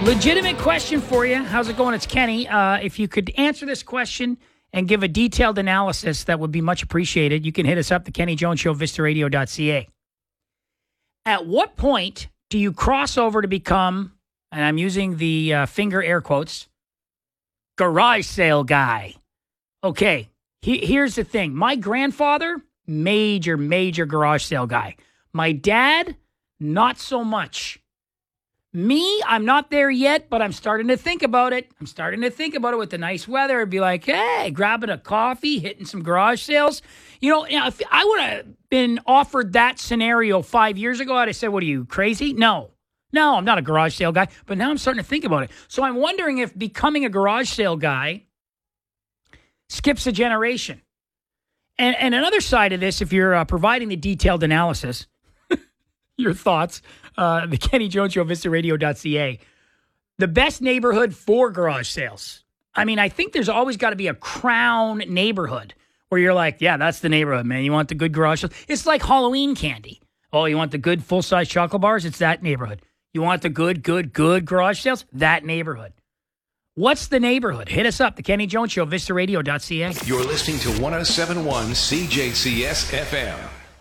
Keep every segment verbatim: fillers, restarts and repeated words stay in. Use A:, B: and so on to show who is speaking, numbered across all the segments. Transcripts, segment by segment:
A: Legitimate question for you. How's it going? It's Kenny. Uh, if you could answer this question and give a detailed analysis, that would be much appreciated. You can hit us up, the Kenny Jones Show, vista radio dot c a. At what point do you cross over to become, and I'm using the uh, finger air quotes, garage sale guy? Okay, he, here's the thing. My grandfather, major, major garage sale guy. My dad, not so much. Me, I'm not there yet, but I'm starting to think about it. I'm starting to think about it with the nice weather. It'd be like, hey, grabbing a coffee, hitting some garage sales. You know, if I would have been offered that scenario five years ago, I'd have said, what are you, crazy? No. No, I'm not a garage sale guy, but now I'm starting to think about it. So I'm wondering if becoming a garage sale guy skips a generation. And, and another side of this, if you're uh, providing the detailed analysis, your thoughts, uh, the Kenny Jones Show, vista radio dot c a. The best neighborhood for garage sales. I mean, I think there's always got to be a crown neighborhood where you're like, yeah, that's the neighborhood, man. You want the good garage sales? It's like Halloween candy. Oh, you want the good full-size chocolate bars? It's that neighborhood. You want the good, good, good garage sales? That neighborhood. What's the neighborhood? Hit us up, the Kenny Jones Show, vista radio dot c a.
B: You're listening to one oh seven point one C J C S F M.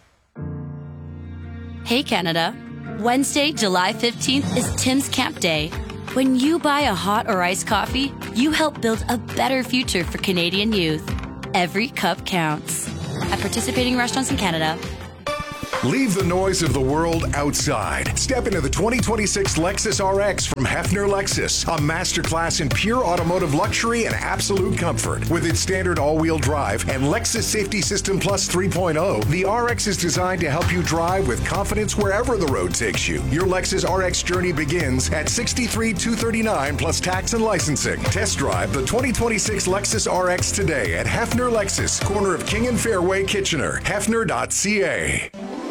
C: Hey Canada, Wednesday, July fifteenth is Tim's Camp Day. When you buy a hot or iced coffee, you help build a better future for Canadian youth. Every cup counts. At participating restaurants in Canada.
D: Leave the noise of the world outside. Step into the twenty twenty-six Lexus R X from Hefner Lexus, a masterclass in pure automotive luxury and absolute comfort. With its standard all-wheel drive and Lexus Safety System Plus three point oh, the R X is designed to help you drive with confidence wherever the road takes you. Your Lexus R X journey begins at sixty-three thousand two hundred thirty-nine dollars plus tax and licensing. Test drive the twenty twenty-six Lexus R X today at Hefner Lexus, corner of King and Fairway, Kitchener. Hefner dot c a.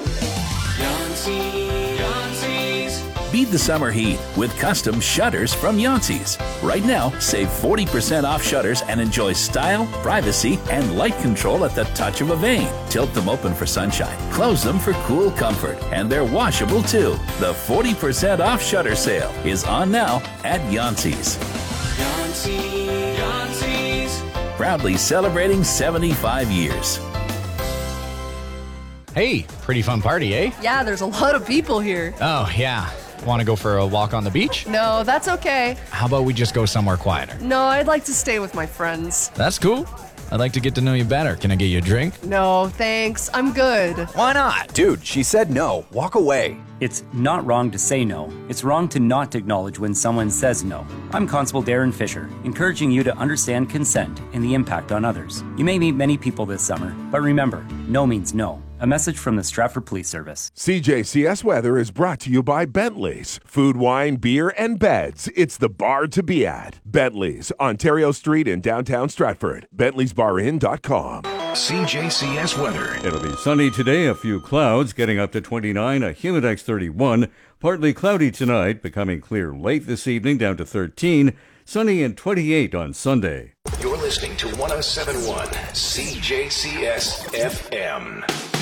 E: Beat the summer heat with custom shutters from Yancey's. Right now, save forty percent off shutters and enjoy style, privacy, and light control at the touch of a vein. Tilt them open for sunshine, close them for cool comfort, and they're washable too. The forty percent off shutter sale is on now at Yancey's. Yancey, Yancey's. Proudly celebrating seventy-five years.
F: Hey, pretty fun party, eh?
G: Yeah, there's a lot of people here.
F: Oh, yeah. Want to go for a walk on the beach?
G: No, that's okay.
F: How about we just go somewhere quieter?
G: No, I'd like to stay with my friends.
F: That's cool. I'd like to get to know you better. Can I get you a drink?
G: No, thanks. I'm good.
F: Why not?
H: Dude, she said no. Walk away.
I: It's not wrong to say no. It's wrong to not acknowledge when someone says no. I'm Constable Darren Fisher, encouraging you to understand consent and the impact on others. You may meet many people this summer, but remember, no means no. A message from the Stratford Police Service.
J: C J C S Weather is brought to you by Bentley's. Food, wine, beer, and beds. It's the bar to be at. Bentley's, Ontario Street in downtown Stratford. Bentley's Bar Inn dot com.
B: C J C S Weather.
K: It'll be sunny today, a few clouds, getting up to twenty-nine, a Humidex thirty-one. Partly cloudy tonight, becoming clear late this evening, down to thirteen. Sunny and twenty-eight on Sunday.
B: You're listening to one oh seven point one C J C S F M.